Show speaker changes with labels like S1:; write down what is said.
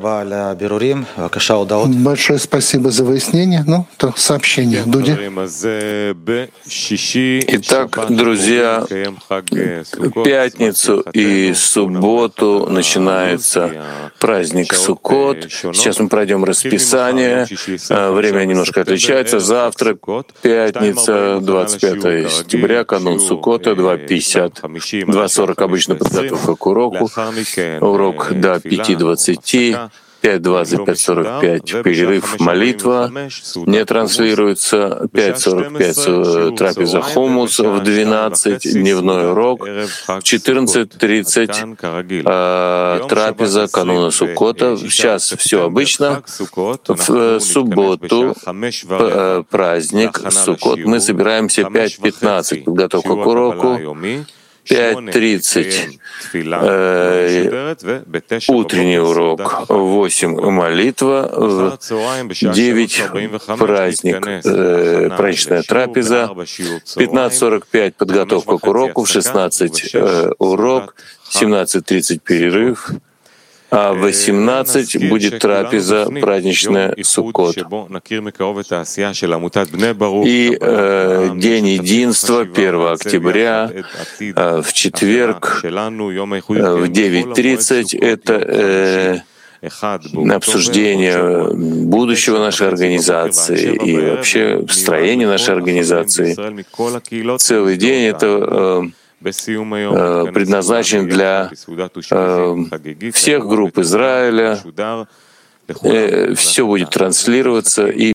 S1: Большое спасибо за выяснение. Ну, то сообщение. Дуди.
S2: Итак, друзья, пятницу и субботу начинается праздник Суккот. Сейчас мы пройдем расписание. Время немножко отличается. Завтра пятница, 25 сентября, канун Суккота, 2:50. 2:40 обычно подготовка к уроку. Урок до 5:20. 5:20, 5:45 перерыв, молитва не транслируется, 5:45 трапеза хумус, в 12 дневной урок, в 14:30 трапеза кануна Суккота. Сейчас все обычно. В субботу праздник Суккот. Мы собираемся 5:15, подготовка к уроку. 5:30 утренний урок, 8 молитва, 9 праздник, праздничная трапеза, 15:45 подготовка к уроку, в 16 урок, 17:30 перерыв, а в 18 будет трапеза праздничная Суккот. И день единства 1 октября в четверг в 9:30 это обсуждение будущего нашей организации и вообще строения нашей организации. Целый день это предназначен для всех групп Израиля. Все будет транслироваться и